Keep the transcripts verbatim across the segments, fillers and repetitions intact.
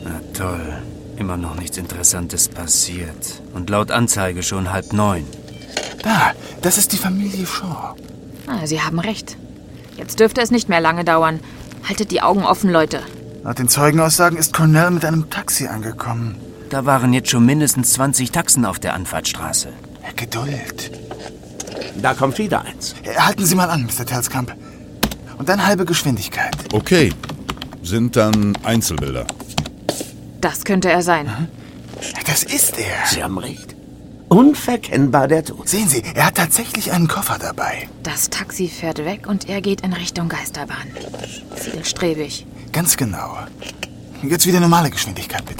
Na toll. Immer noch nichts Interessantes passiert. Und laut Anzeige schon halb neun. Da, das ist die Familie Shaw. Ah, Sie haben recht. Jetzt dürfte es nicht mehr lange dauern. Haltet die Augen offen, Leute. Laut den Zeugenaussagen ist Cornell mit einem Taxi angekommen. Da waren jetzt schon mindestens zwanzig Taxen auf der Anfahrtsstraße. Geduld. Da kommt wieder eins. Halten Sie mal an, Mister Telskamp. Und dann halbe Geschwindigkeit. Okay. Sind dann Einzelbilder. Das könnte er sein. Mhm. Das ist er. Sie haben recht. Unverkennbar der Tod. Sehen Sie, er hat tatsächlich einen Koffer dabei. Das Taxi fährt weg und er geht in Richtung Geisterbahn. Zielstrebig. Ganz genau. Jetzt wieder normale Geschwindigkeit, bitte.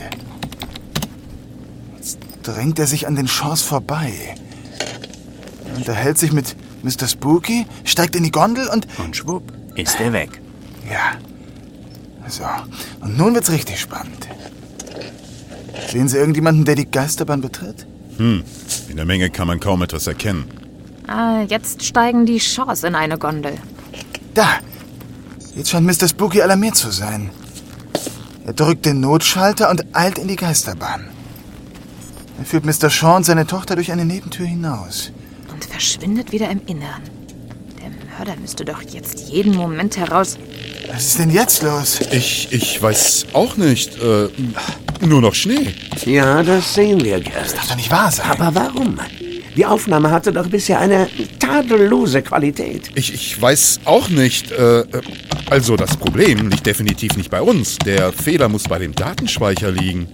Jetzt drängt er sich an den Shaws vorbei. Er unterhält sich mit Mister Spooky, steigt in die Gondel und... Und schwupp, ist er weg. Ja. So, und nun wird's richtig spannend. Sehen Sie irgendjemanden, der die Geisterbahn betritt? Hm, in der Menge kann man kaum etwas erkennen. Ah, jetzt steigen die Shaws in eine Gondel. Da! Jetzt scheint Mister Spooky alarmiert zu sein. Er drückt den Notschalter und eilt in die Geisterbahn. Er führt Mister Shaw und seine Tochter durch eine Nebentür hinaus. Und verschwindet wieder im Innern. Der Mörder müsste doch jetzt jeden Moment heraus... Was ist denn jetzt los? Ich, ich weiß auch nicht. Äh, nur noch Schnee. Ja, das sehen wir gerne. Das darf doch nicht wahr sein. Aber warum? Die Aufnahme hatte doch bisher eine tadellose Qualität. Ich, ich weiß auch nicht. Äh, also das Problem liegt definitiv nicht bei uns. Der Fehler muss bei dem Datenspeicher liegen.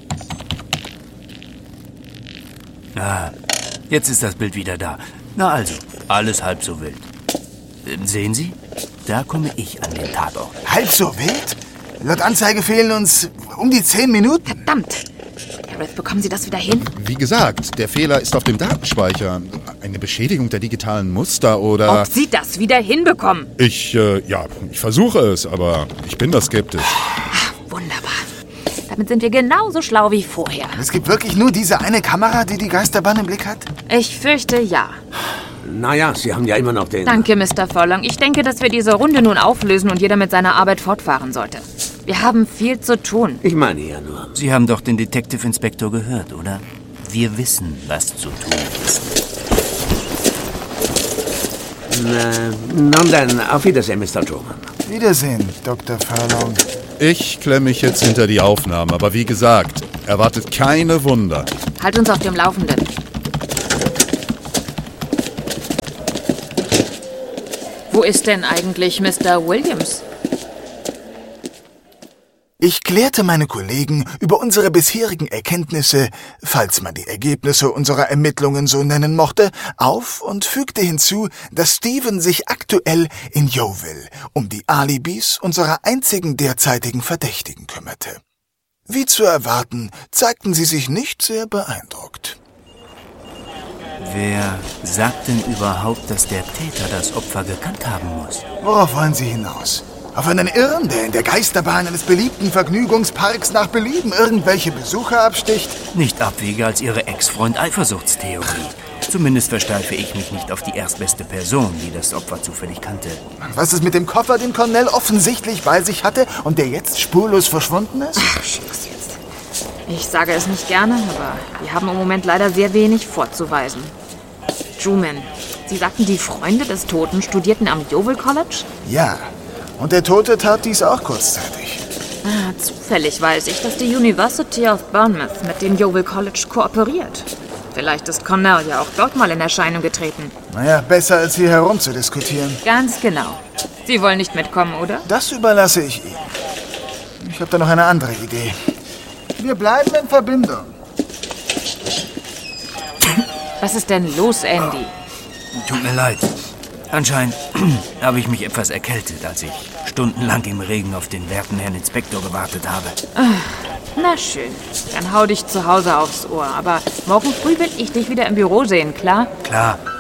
Ah, jetzt ist das Bild wieder da. Na also, alles halb so wild. Sehen Sie? Da komme ich an den Tatort. Halb so wild? Laut Anzeige fehlen uns um die zehn Minuten. Verdammt! Gareth, bekommen Sie das wieder hin? Wie gesagt, der Fehler ist auf dem Datenspeicher. Eine Beschädigung der digitalen Muster oder... Ob Sie das wieder hinbekommen? Ich, äh, ja, ich versuche es, aber ich bin da skeptisch. Ach, wunderbar. Damit sind wir genauso schlau wie vorher. Es gibt wirklich nur diese eine Kamera, die die Geisterbahn im Blick hat? Ich fürchte, ja. Naja, Sie haben ja immer noch den... Danke, Mister Furlong. Ich denke, dass wir diese Runde nun auflösen und jeder mit seiner Arbeit fortfahren sollte. Wir haben viel zu tun. Ich meine ja nur. Sie haben doch den Detective Inspector gehört, oder? Wir wissen, was zu tun ist. Na, nun dann, auf Wiedersehen, Mister Truman. Wiedersehen, Doktor Furlong. Ich klemme mich jetzt hinter die Aufnahmen, aber wie gesagt, erwartet keine Wunder. Halt uns auf dem Laufenden. Wo ist denn eigentlich Mister Williams? Ich klärte meine Kollegen über unsere bisherigen Erkenntnisse, falls man die Ergebnisse unserer Ermittlungen so nennen mochte, auf und fügte hinzu, dass Steven sich aktuell in Yeovil um die Alibis unserer einzigen derzeitigen Verdächtigen kümmerte. Wie zu erwarten, zeigten sie sich nicht sehr beeindruckt. Wer sagt denn überhaupt, dass der Täter das Opfer gekannt haben muss? Worauf wollen Sie hinaus? Auf einen Irren, der in der Geisterbahn eines beliebten Vergnügungsparks nach Belieben irgendwelche Besucher absticht? Nicht abwegiger als Ihre Ex-Freund-Eifersuchtstheorie. Zumindest versteife ich mich nicht auf die erstbeste Person, die das Opfer zufällig kannte. Was ist mit dem Koffer, den Cornell offensichtlich bei sich hatte und der jetzt spurlos verschwunden ist? Ach, Schluss jetzt. Ich sage es nicht gerne, aber wir haben im Moment leider sehr wenig vorzuweisen. Truman, Sie sagten, die Freunde des Toten studierten am Yeovil College? Ja, und der Tote tat dies auch kurzzeitig. Ah, zufällig weiß ich, dass die University of Bournemouth mit dem Yeovil College kooperiert. Vielleicht ist Cornell ja auch dort mal in Erscheinung getreten. Naja, besser als hier herumzudiskutieren. Ganz genau. Sie wollen nicht mitkommen, oder? Das überlasse ich Ihnen. Ich habe da noch eine andere Idee. Wir bleiben in Verbindung. Was ist denn los, Andy? Tut mir leid. Anscheinend habe ich mich etwas erkältet, als ich stundenlang im Regen auf den werten Herrn Inspektor gewartet habe. Na schön, dann hau dich zu Hause aufs Ohr. Aber morgen früh will ich dich wieder im Büro sehen, klar? Klar.